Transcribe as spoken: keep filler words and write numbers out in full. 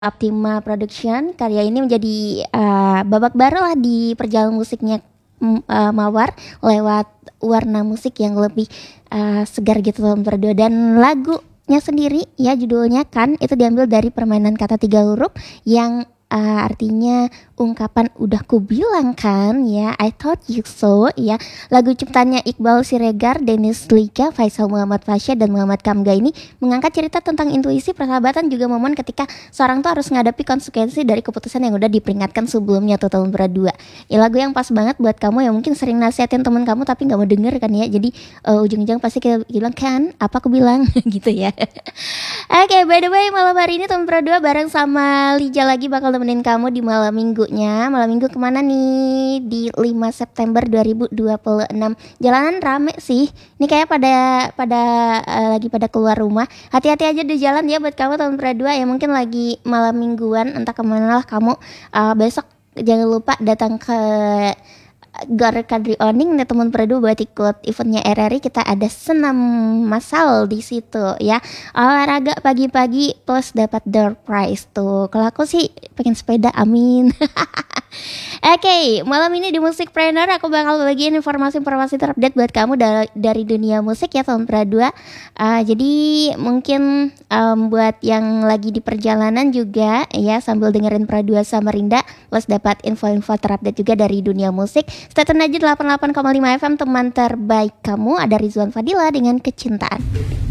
Optima Production. Karya ini menjadi uh, babak baru lah di perjalanan musiknya mm, uh, Mawar lewat warna musik yang lebih uh, segar gitu loh berdua. Dan lagunya sendiri ya judulnya Kan itu diambil dari permainan kata tiga huruf yang uh, artinya ungkapan udah ku bilang kan ya, I thought you so ya. Lagu ciptaannya Iqbal Siregar, Dennis Lika, Faisal Muhammad Fasya dan Muhammad Kamga ini mengangkat cerita tentang intuisi, persahabatan juga momen ketika seorang tuh harus menghadapi konsekuensi dari keputusan yang udah diperingatkan sebelumnya tuh tahun berdua. Ya lagu yang pas banget buat kamu yang mungkin sering nasihatin teman kamu tapi nggak mau denger kan ya. Jadi uh, ujung-ujung pasti kita bilang kan apa aku bilang gitu ya. Oke, okay, by the way malam hari ini tahun berdua bareng sama Lija lagi bakal temenin kamu di malam minggu. Malam minggu kemana nih? Di lima September dua ribu dua puluh enam. Jalanan rame sih. Ini kayak pada pada uh, lagi pada keluar rumah. Hati-hati aja di jalan ya buat kamu tahun berdua yang mungkin lagi malam mingguan entah kemana lah kamu. uh, Besok jangan lupa datang ke Gor Kadri Oning nih teman berdua buat ikut eventnya R R I. Kita ada senam massal di situ ya, olahraga pagi-pagi plus dapat door prize tuh. Kalau aku sih pengen sepeda, amin. Oke, okay, malam ini di Musikpreneur aku bakal bagiin informasi-informasi terupdate buat kamu dari, dari dunia musik ya tahun berdua. Uh, jadi mungkin um, buat yang lagi di perjalanan juga ya sambil dengerin Pradua Samarinda plus dapat info-info terupdate juga dari dunia musik. Stay tune aja delapan puluh delapan koma lima F M teman terbaik kamu. Ada Rizwan Fadila dengan Kecintaan.